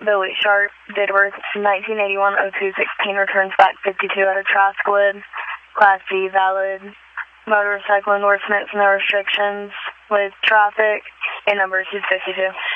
Billy Sharp, date of birth 1981-02-16, returns back 52 out of Troscwood. Class D, valid. Motorcycle endorsements, no restrictions with traffic. A number is 52.